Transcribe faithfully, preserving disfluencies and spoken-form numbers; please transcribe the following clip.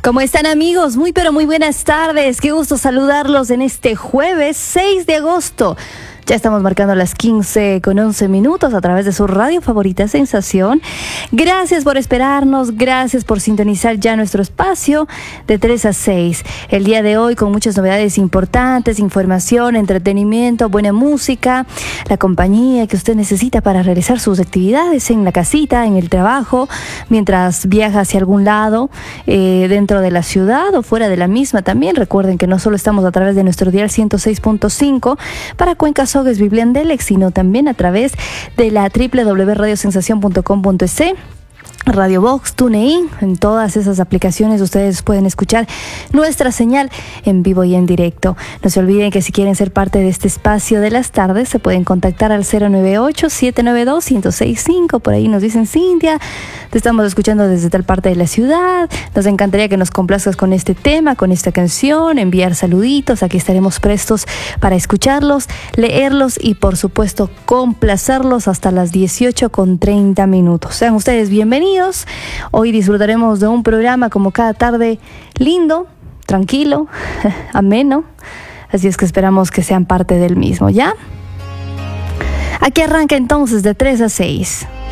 ¿Cómo están, amigos? Muy pero muy buenas tardes. Qué gusto saludarlos en este jueves seis de agosto. Ya estamos marcando las quince con once minutos a través de su radio favorita Sensación. Gracias por esperarnos, gracias por sintonizar ya nuestro espacio de tres a seis. El día de hoy con muchas novedades importantes, información, entretenimiento, buena música, la compañía que usted necesita para realizar sus actividades en la casita, en el trabajo, mientras viaja hacia algún lado, eh, dentro de la ciudad o fuera de la misma también. Recuerden que no solo estamos a través de nuestro dial ciento seis punto cinco para Cuenca, Sogues, Bibliandelec, sino también a través de la doble u doble u doble u punto radio sensación punto com punto es, Radio Box, TuneIn, en todas esas aplicaciones ustedes pueden escuchar nuestra señal en vivo y en directo. No se olviden que si quieren ser parte de este espacio de las tardes, se pueden contactar al cero nueve ocho, siete nueve dos, uno cero seis cinco. Por ahí nos dicen: Cintia, te estamos escuchando desde tal parte de la ciudad, nos encantaría que nos complazcas con este tema, con esta canción, enviar saluditos. Aquí estaremos prestos para escucharlos, leerlos y por supuesto complacerlos hasta las dieciocho con treinta minutos. Sean ustedes bienvenidos. Hoy disfrutaremos de un programa como cada tarde, lindo, tranquilo, ameno. Así es que esperamos que sean parte del mismo, ¿ya? Aquí arranca entonces de tres a seis.